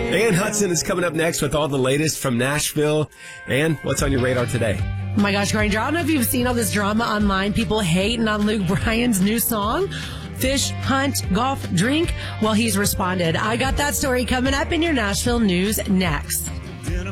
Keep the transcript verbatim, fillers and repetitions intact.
Ann Hudson is coming up next with all the latest from Nashville. And what's on your radar today? Oh my gosh, Granger, I don't know if you've seen all this drama online. People hating on Luke Bryan's new song, Fish, Hunt, Golf, Drink. Well, he's responded. I got that story coming up in your Nashville news next.